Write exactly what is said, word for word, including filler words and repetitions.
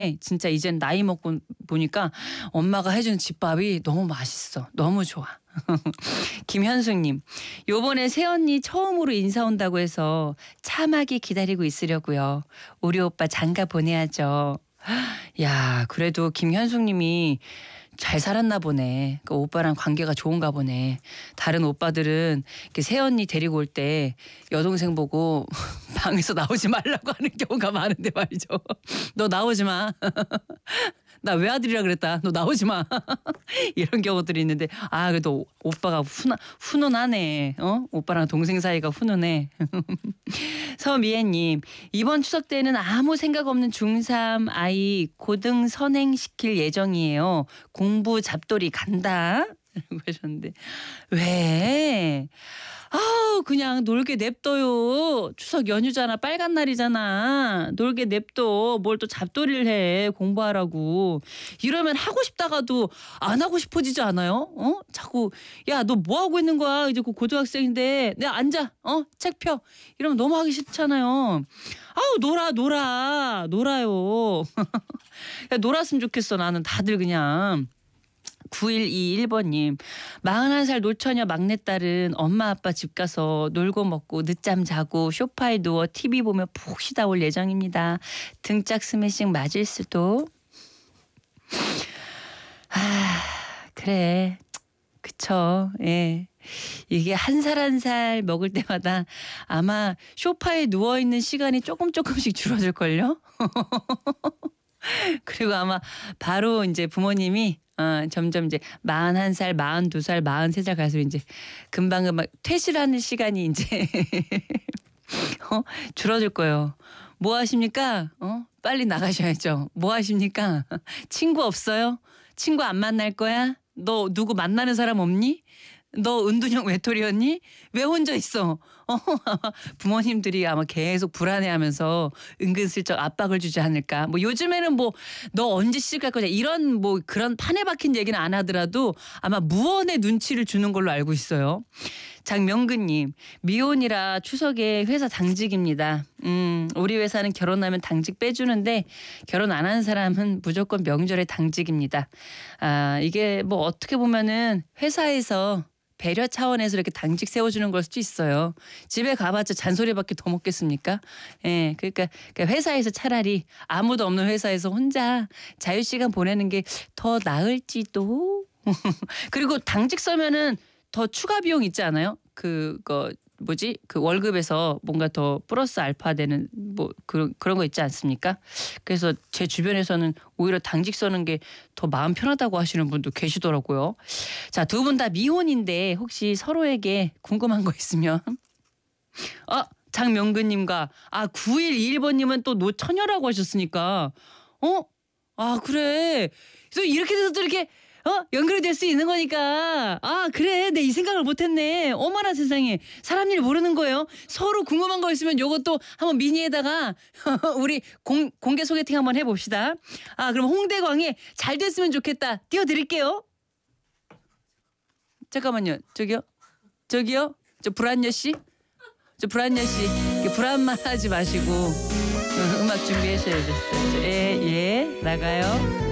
진짜 이젠 나이 먹고 보니까 엄마가 해주는 집밥이 너무 맛있어. 너무 좋아. 김현숙님, 요번에 새언니 처음으로 인사 온다고 해서 참하게 기다리고 있으려고요. 우리 오빠 장가 보내야죠. 야, 그래도 김현숙님이 잘 살았나 보네. 그 오빠랑 관계가 좋은가 보네. 다른 오빠들은 이렇게 새언니 데리고 올 때 여동생 보고 방에서 나오지 말라고 하는 경우가 많은데 말이죠. 너 나오지 마. 나 외아들이라 그랬다. 너 나오지 마. 이런 경우들이 있는데 아 그래도 오빠가 훈, 훈훈하네. 어? 오빠랑 동생 사이가 훈훈해. 서미애님, 이번 추석 때는 아무 생각 없는 중삼 아이 고등 선행시킬 예정이에요. 공부 잡돌이 간다. 라고 하셨는데 왜? 아우 그냥 놀게 냅둬요. 추석 연휴잖아. 빨간 날이잖아. 놀게 냅둬. 뭘 또 잡돌이를 해. 공부하라고. 이러면 하고 싶다가도 안 하고 싶어지지 않아요? 어? 자꾸 야 너 뭐 하고 있는 거야? 이제 그 고등학생인데 내가 앉아. 어? 책 펴. 이러면 너무 하기 싫잖아요. 아우 놀아 놀아 놀아요. 야, 놀았으면 좋겠어. 나는 다들 그냥. 구일이일 번님, 마흔한 살 노처녀 막내딸은 엄마 아빠 집 가서 놀고 먹고 늦잠 자고 소파에 누워 티비 보며 푹 쉬다 올 예정입니다. 등짝 스매싱 맞을 수도. 아, 그래. 그쵸. 예. 이게 한 살 한 살 먹을 때마다 아마 소파에 누워있는 시간이 조금 조금씩 줄어들걸요? 그리고 아마 바로 이제 부모님이 어, 점점 이제 마흔한 살, 마흔두 살, 마흔세 살 갈수록 이제 금방금방 퇴실하는 시간이 이제 어? 줄어들 거예요. 뭐 하십니까? 어? 빨리 나가셔야죠. 뭐 하십니까? 친구 없어요? 친구 안 만날 거야? 너 누구 만나는 사람 없니? 너 은둔형 외톨이였니? 왜 혼자 있어? 어, 부모님들이 아마 계속 불안해하면서 은근슬쩍 압박을 주지 않을까. 뭐 요즘에는 뭐 너 언제 시집 갈 거냐 이런 뭐 그런 판에 박힌 얘기는 안 하더라도 아마 무언의 눈치를 주는 걸로 알고 있어요. 장명근님, 미혼이라 추석에 회사 당직입니다. 음, 우리 회사는 결혼하면 당직 빼주는데 결혼 안 한 사람은 무조건 명절에 당직입니다. 아, 이게 뭐 어떻게 보면은 회사에서 배려 차원에서 이렇게 당직 세워주는 걸 수도 있어요. 집에 가봤자 잔소리밖에 더 먹겠습니까? 예, 그러니까 회사에서 차라리 아무도 없는 회사에서 혼자 자유시간 보내는 게 더 나을지도. 그리고 당직 서면은 더 추가 비용 있지 않아요? 그거 뭐지? 그 월급에서 뭔가 더 플러스 알파 되는 뭐 그런 그런 거 있지 않습니까? 그래서 제 주변에서는 오히려 당직 서는 게 더 마음 편하다고 하시는 분도 계시더라고요. 자, 두 분 다 미혼인데 혹시 서로에게 궁금한 거 있으면 아, 장명근님과 아 구일이일 번님은 또 노처녀라고 하셨으니까 어? 아 그래. 그래서 이렇게 돼서 또 이렇게 어? 연결이 될 수 있는 거니까. 아 그래 내 이 생각을 못했네. 어머나 세상에 사람 일 모르는 거예요. 서로 궁금한 거 있으면 요것도 한번 미니에다가 우리 공, 공개 소개팅 한번 해봅시다. 아 그럼 홍대광에 잘 됐으면 좋겠다 띄워드릴게요. 잠깐만요. 저기요. 저기요. 저 불안녀 씨. 저 불안녀 씨. 불안만 하지 마시고 음악 준비하셔야겠어요. 예, 예. 나가요.